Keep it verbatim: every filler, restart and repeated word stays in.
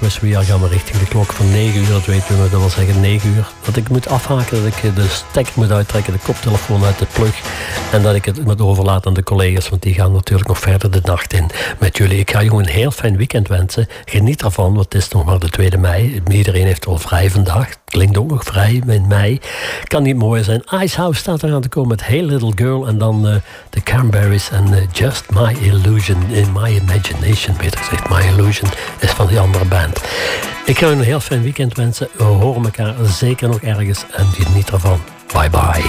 Chris Rea gaan we richting de klok van negen uur. Dat weten we nog, dat wil zeggen negen uur. Dat ik moet afhaken, dat ik de stekker moet uittrekken, de koptelefoon uit de plug. En dat ik het moet overlaten aan de collega's, want die gaan natuurlijk nog verder de nacht in met jullie. Ik ga je gewoon een heel fijn weekend wensen. Geniet ervan, want het is nog maar de tweede mei. Iedereen heeft wel vrij vandaag. Klinkt ook nog vrij in mei. Kan niet mooier zijn. Icehouse staat eraan te komen met Hey Little Girl. En dan uh, de Cranberries en uh, Just My Illusion. In My Imagination, beter gezegd. My Illusion is van die andere band. Ik ga je een heel fijn weekend wensen. We horen elkaar zeker nog ergens. En geniet ervan. Bye bye.